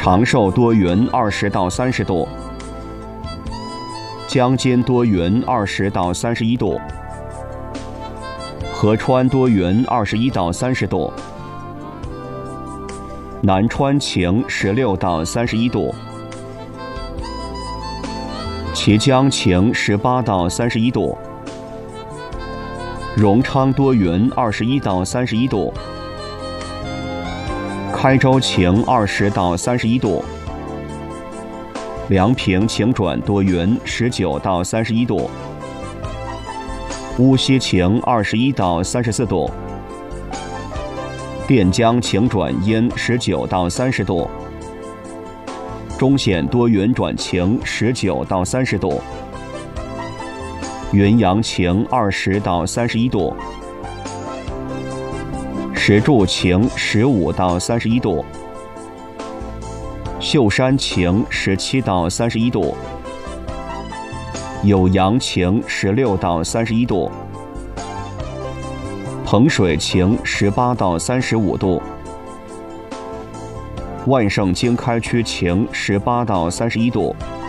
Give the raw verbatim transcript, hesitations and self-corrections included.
长寿多云二十到三十度，江津多云二十到三十一度，合川多云二十一到三十度，南川晴十六到三十一度，綦江晴十八到三十一度，荣昌多云二十一到三十一度，开州晴二十到三十一度，梁平晴转多云十九到三十一度，乌溪晴二十一到三十四度，垫江晴转阴十九到三十度，中显多云转晴十九到三十度，云阳晴二十到三十一度，石柱晴十五到三十一度，秀山晴十七到三十一度，酉阳晴十六到三十一度，彭水晴十八到三十五度，万盛经开区晴十八到三十一度，